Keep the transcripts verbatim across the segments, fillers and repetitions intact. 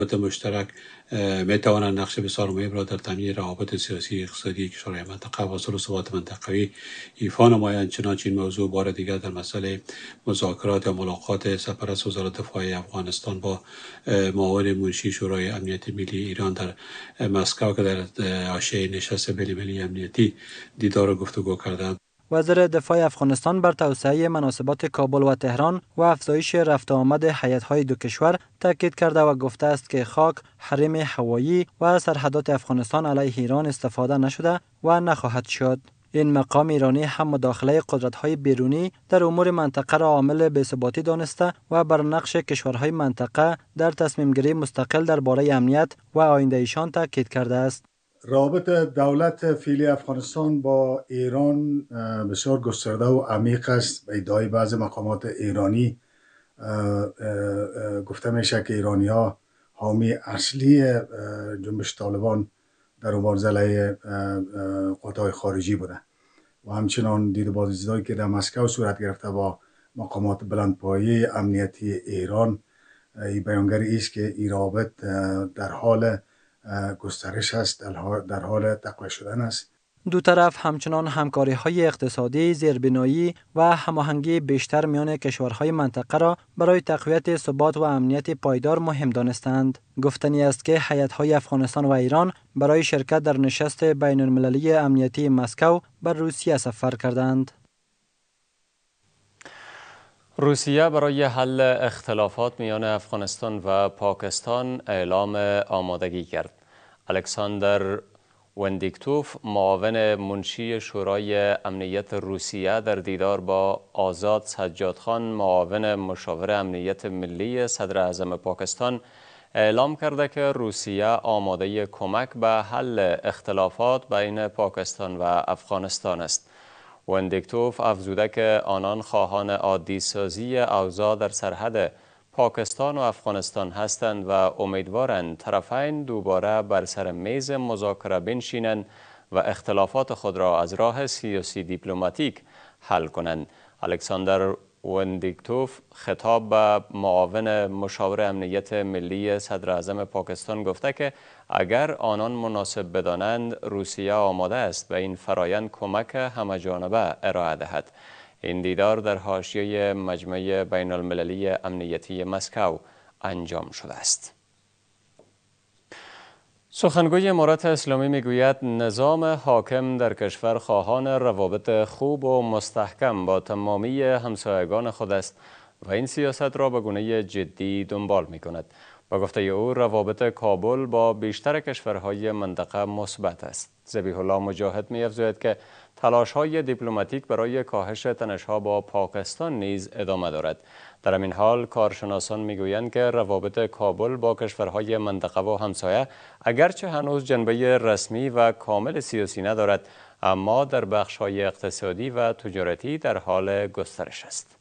مشترک می توانند نقش بسیار مهم را در تامین روابط سیاسی اقتصادی کشورهای منطقه و حصول ثبات منطقوی ایفا نمایند. چنانچه این موضوع بار دیگر در مسئله مذاکرات یا ملاقات سرپرست وزارت دفاع افغانستان با معاون منشی شورای امنیت ملی ایران در مسکو که در حاشیه نشست بین‌المللی امنیتی دیدار و گفتگو کردند. وزیر دفاع افغانستان بر توسعه مناسبات کابل و تهران و افزایش رفت و آمد هیئت‌های دو کشور تاکید کرده و گفته است که خاک، حریم هوایی و سرحدات افغانستان علیه ایران استفاده نشده و نخواهد شد. این مقام ایرانی هم مداخله قدرت‌های بیرونی در امور منطقه را عامل بی‌ثباتی دانسته و بر نقش کشورهای منطقه در تصمیم‌گیری مستقل درباره امنیت و آینده ایشان تاکید کرده است. روابط دولت فعلی افغانستان با ایران بسیار گسترده و عمیق است. به ادعای بعض مقامات ایرانی گفته میشه که ایرانی‌ها حامی اصلی جنبش طالبان در مبارزه علیه قوات‌های خارجی بوده و همچنان دید و بازدیدایی که در مسکو صورت گرفته با مقامات بلندپایه امنیتی ایران این بیانگری است که این روابط در حال گسترش است، در حال تقویت شدن است. دو طرف همچنان همکاری‌های اقتصادی، زیربنایی و هماهنگی بیشتر میان کشورهای منطقه را برای تقویت ثبات و امنیت پایدار مهم دانستند. گفتنی است که هیئت‌های افغانستان و ایران برای شرکت در نشست بین‌المللی امنیتی مسکو بر روسیه سفر کردند. روسیه برای حل اختلافات میان افغانستان و پاکستان اعلام آمادگی کرد. الکساندر وندیکتوف، معاون منشی شورای امنیت روسیه، در دیدار با آزاد سجادخان، معاون مشاور امنیت ملی صدر اعظم پاکستان، اعلام کرده که روسیه آماده کمک به حل اختلافات بین پاکستان و افغانستان است. وندیکتوف افزوده که آنان خواهان عادی سازی اوضاع در سرحد پاکستان و افغانستان هستند و امیدوارند طرفین دوباره بر سر میز مذاکره بنشینند و اختلافات خود را از راه سیاسی دیپلماتیک حل کنند. الکساندر وندیکتوف خطاب به معاون مشاور امنیت ملی صدر اعظم پاکستان گفته که اگر آنان مناسب بدانند روسیه آماده است به این فرایند کمک همه‌جانبه ارائه دهد. این دیدار در حاشیه مجمع بین المللی امنیتی مسکو انجام شده است. سخنگوی امارت اسلامی میگوید نظام حاکم در کشور خواهان روابط خوب و مستحکم با تمامی همسایگان خود است و این سیاست را به گونه جدی دنبال می کند. با گفته او روابط کابل با بیشتر کشورهای منطقه مثبت است. ذبیح الله مجاهد می افزاید که تلاش‌های دیپلماتیک برای کاهش تنش‌ها با پاکستان نیز ادامه دارد. در همین حال کارشناسان میگویند که روابط کابل با کشورهای منطقه و همسایه اگرچه هنوز جنبه رسمی و کامل سیاسی ندارد، اما در بخش‌های اقتصادی و تجارتی در حال گسترش است.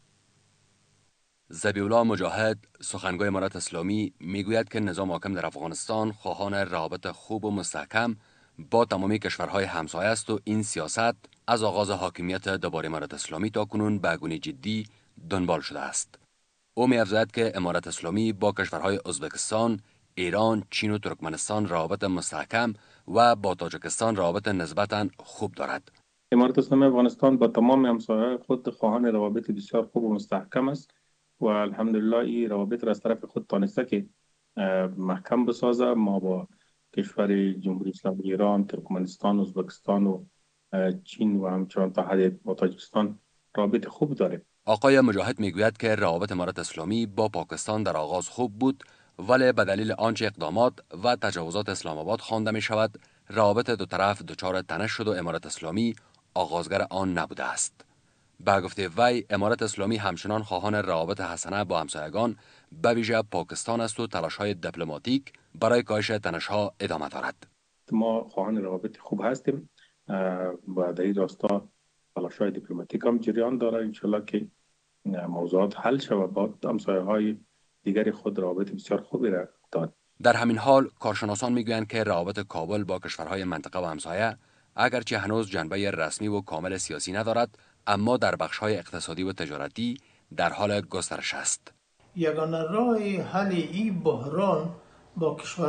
ذبیح الله مجاهد، سخنگوی امارت اسلامی، میگوید که نظام حاکم در افغانستان خواهان روابط خوب و مستحکم با تمامی کشورهای همسایه است و این سیاست از آغاز حاکمیت دوباره امارت اسلامی تا کنون به گونه جدی دنبال شده است. او می‌افزاید که امارت اسلامی با کشورهای ازبکستان، ایران، چین و ترکمنستان روابط مستحکم و با تاجیکستان روابط نسبتاً خوب دارد. امارت اسلامی افغانستان با تمام همسایه‌های خود خواهان روابط بسیار خوب و مستحکم است و الحمدلله این روابط را از طرف خود تانسته که محکم بسازه. ما با کشور جمهوری اسلامی ایران، ترکمنستان، ازبکستان و چین و همچنان تا حد با تاجیکستان روابط خوب داریم. آقای مجاهد میگوید که روابط امارت اسلامی با پاکستان در آغاز خوب بود، ولی به دلیل آنچه اقدامات و تجاوزات اسلام آباد خوانده می شود، روابط دو طرف دچار تنش شد و امارت اسلامی آغازگر آن نبوده است. به گفته وی، امارت اسلامی همچنان خواهان روابط حسنه با همسایگان به ویژه پاکستان است و تلاش‌های دیپلماتیک برای کاهش تنش‌ها ادامه دارد. ما خواهان روابط خوب هستیم و در این راستا تلاش‌های دیپلماتیک هم جریان داره. انشالله که موضوعات حل شود با همسایه‌های دیگر خود روابط بسیار خوبی را دارد. در همین حال کارشناسان میگویند که روابط کابل با کشورهای منطقه و همسایه اگرچه هنوز جنبه رسمی و کامل سیاسی ندارد، اما در بخش‌های اقتصادی و تجارتی در حال گسترش است. یگانه راه حل این بحران با کشور